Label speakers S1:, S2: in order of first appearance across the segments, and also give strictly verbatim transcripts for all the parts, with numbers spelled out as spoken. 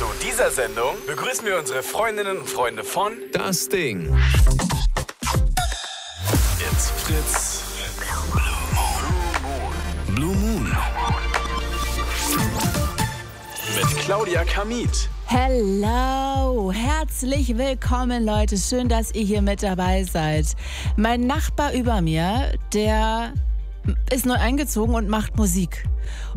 S1: Zu dieser Sendung begrüßen wir unsere Freundinnen und Freunde von
S2: Das Ding.
S1: It's Fritz. Blue Moon. Mit Claudia Kamit.
S3: Hello, herzlich willkommen Leute, schön, dass ihr hier mit dabei seid. Mein Nachbar über mir, der ist neu eingezogen und macht Musik.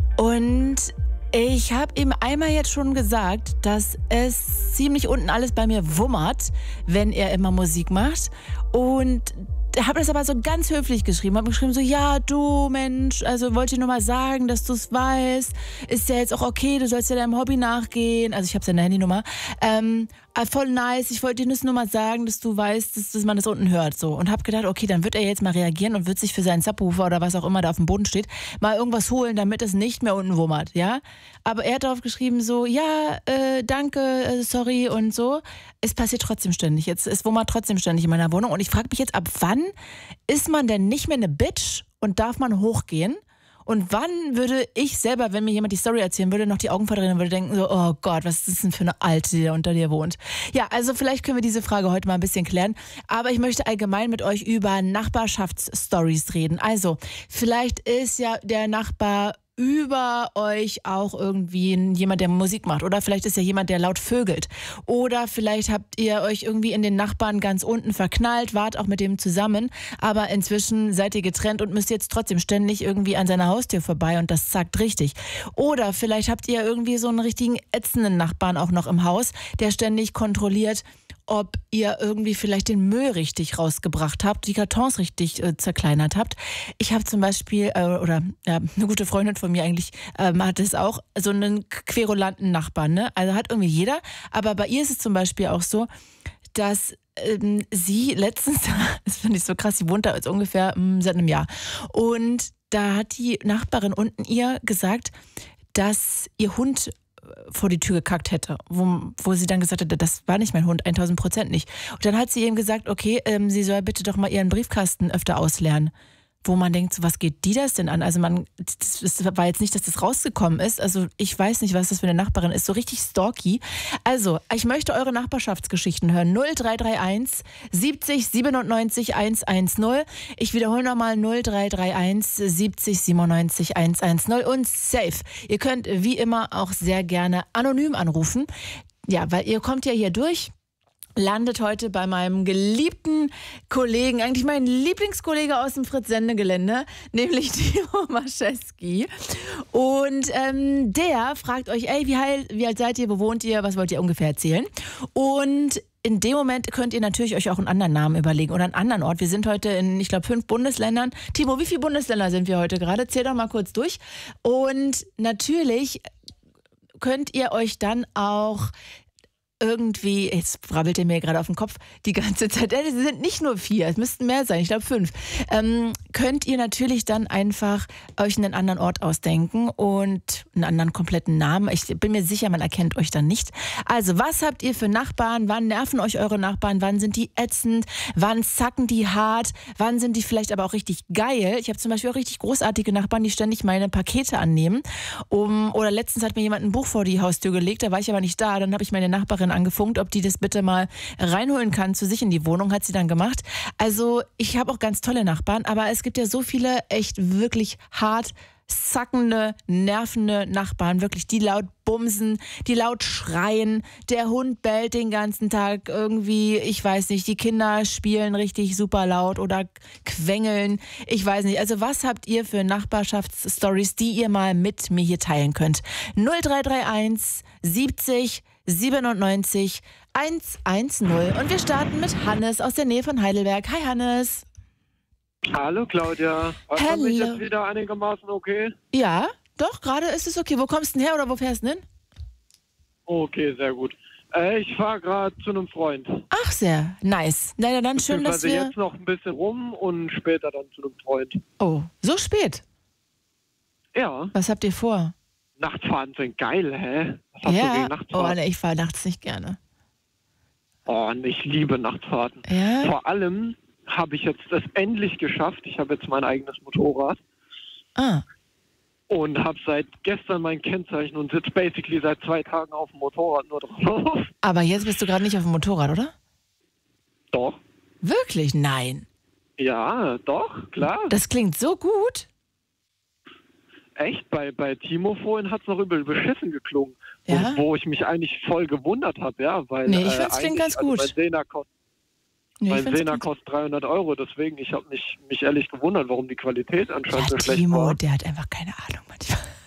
S3: Und ich habe ihm einmal jetzt schon gesagt, dass es ziemlich unten alles bei mir wummert, wenn er immer Musik macht. Und habe das aber so ganz höflich geschrieben. Habe geschrieben so, ja, du Mensch, also wollte ich nur mal sagen, dass du es weißt. Ist ja jetzt auch okay, du sollst ja deinem Hobby nachgehen. Also ich habe seine Handynummer. Ähm, voll nice, ich wollte dir nur mal sagen, dass du weißt, dass, dass man das unten hört. So. Und habe gedacht, okay, dann wird er jetzt mal reagieren und wird sich für seinen Subwoofer oder was auch immer da auf dem Boden steht, mal irgendwas holen, damit es nicht mehr unten wummert. Ja? Aber er hat darauf geschrieben so, ja, äh, danke, äh, sorry und so. Es passiert trotzdem ständig. Jetzt, es wummert trotzdem ständig in meiner Wohnung. Und ich frage mich jetzt, ab wann ist man denn nicht mehr eine Bitch und darf man hochgehen? Und wann würde ich selber, wenn mir jemand die Story erzählen würde, noch die Augen verdrehen und würde denken so, oh Gott, was ist das denn für eine Alte, die da unter dir wohnt? Ja, also vielleicht können wir diese Frage heute mal ein bisschen klären. Aber ich möchte allgemein mit euch über Nachbarschaftsstories reden. Also, vielleicht ist ja der Nachbar über euch auch irgendwie jemand, der Musik macht. Oder vielleicht ist ja jemand, der laut vögelt. Oder vielleicht habt ihr euch irgendwie in den Nachbarn ganz unten verknallt, wart auch mit dem zusammen, aber inzwischen seid ihr getrennt und müsst jetzt trotzdem ständig irgendwie an seiner Haustür vorbei und das zackt richtig. Oder vielleicht habt ihr irgendwie so einen richtigen ätzenden Nachbarn auch noch im Haus, der ständig kontrolliert, ob ihr irgendwie vielleicht den Müll richtig rausgebracht habt, die Kartons richtig äh, zerkleinert habt. Ich habe zum Beispiel, äh, oder ja, eine gute Freundin von mir eigentlich, ähm, hat es auch, so einen querulanten Nachbarn, ne? Also hat irgendwie jeder, aber bei ihr ist es zum Beispiel auch so, dass ähm, sie letztens, das finde ich so krass, sie wohnt da jetzt ungefähr ähm, seit einem Jahr, und da hat die Nachbarin unten ihr gesagt, dass ihr Hund vor die Tür gekackt hätte, wo, wo sie dann gesagt hätte, das war nicht mein Hund, tausend Prozent nicht. Und dann hat sie ihm gesagt, okay, ähm, sie soll bitte doch mal ihren Briefkasten öfter ausleeren. Wo man denkt, so, was geht die das denn an? Also man, das, das war jetzt nicht, dass das rausgekommen ist. Also ich weiß nicht, was das für eine Nachbarin ist. So richtig stalky. Also, ich möchte eure Nachbarschaftsgeschichten hören. null drei drei eins siebzig siebenundneunzig hundertzehn. Ich wiederhole nochmal null drei drei eins siebzig siebenundneunzig hundertzehn und safe. Ihr könnt wie immer auch sehr gerne anonym anrufen. Ja, weil ihr kommt ja hier durch. Landet heute bei meinem geliebten Kollegen, eigentlich mein Lieblingskollege aus dem Fritz-Sende-Gelände, nämlich Timo Maschewski. Und ähm, der fragt euch, ey, wie, heil, wie alt seid ihr, wo wohnt ihr, was wollt ihr ungefähr erzählen? Und in dem Moment könnt ihr natürlich euch auch einen anderen Namen überlegen oder einen anderen Ort. Wir sind heute in, ich glaube, fünf Bundesländern. Timo, wie viele Bundesländer sind wir heute gerade? Zähl doch mal kurz durch. Und natürlich könnt ihr euch dann auch irgendwie, jetzt brabbelt ihr mir gerade auf den Kopf die ganze Zeit, es sind nicht nur vier, es müssten mehr sein, ich glaube fünf, ähm, könnt ihr natürlich dann einfach euch einen anderen Ort ausdenken und einen anderen kompletten Namen. Ich bin mir sicher, man erkennt euch dann nicht. Also, was habt ihr für Nachbarn? Wann nerven euch eure Nachbarn? Wann sind die ätzend? Wann zacken die hart? Wann sind die vielleicht aber auch richtig geil? Ich habe zum Beispiel auch richtig großartige Nachbarn, die ständig meine Pakete annehmen. Um, oder letztens hat mir jemand ein Buch vor die Haustür gelegt, da war ich aber nicht da. Dann habe ich meine Nachbarin angefunkt, ob die das bitte mal reinholen kann zu sich in die Wohnung, hat sie dann gemacht. Also ich habe auch ganz tolle Nachbarn, aber es gibt ja so viele echt wirklich hart zackende, nervende Nachbarn, wirklich, die laut bumsen, die laut schreien, der Hund bellt den ganzen Tag irgendwie, ich weiß nicht, die Kinder spielen richtig super laut oder quengeln, ich weiß nicht. Also was habt ihr für Nachbarschaftsstories, die ihr mal mit mir hier teilen könnt? null drei drei eins siebzig siebenundneunzig hundertzehn und wir starten mit Hannes aus der Nähe von Heidelberg. Hi Hannes.
S4: Hallo Claudia. Hört man mich jetzt wieder einigermaßen okay?
S3: Ja, doch, gerade ist es okay. Wo kommst du denn her oder wo fährst du denn?
S4: Okay, sehr gut. Äh, ich fahre gerade zu einem Freund.
S3: Ach, sehr nice. Na ja, dann schön, dass wir...
S4: jetzt noch ein bisschen rum und später dann zu einem Freund.
S3: Oh, so spät?
S4: Ja.
S3: Was habt ihr vor?
S4: Nachtfahrten sind geil, hä? Was hast
S3: ja.
S4: du gegen Nachtfahrten?
S3: Oh, ne, ich fahre nachts nicht gerne.
S4: Oh, ich liebe Nachtfahrten.
S3: Ja?
S4: Vor allem habe ich jetzt das endlich geschafft. Ich habe jetzt mein eigenes Motorrad.
S3: Ah.
S4: und habe seit gestern mein Kennzeichen und sitze basically seit zwei Tagen auf dem Motorrad nur drauf.
S3: Aber jetzt bist du gerade nicht auf dem Motorrad, oder?
S4: Doch.
S3: Wirklich? Nein.
S4: Ja, doch, klar.
S3: Das klingt so gut.
S4: Echt? Bei, bei Timo vorhin hat es noch übel beschissen geklungen.
S3: Ja?
S4: Wo, wo ich mich eigentlich voll gewundert habe, ja. Weil,
S3: Nee, ich
S4: äh,
S3: find's klingt
S4: eigentlich-
S3: ganz gut.
S4: Also mein Sena kostet,
S3: Nee, ich
S4: mein
S3: find's
S4: Sena
S3: gut.
S4: kostet dreihundert Euro, deswegen, ich habe mich, mich ehrlich gewundert, warum die Qualität
S3: Ja,
S4: anscheinend so schlecht
S3: Timo,
S4: war.
S3: der hat einfach keine Ahnung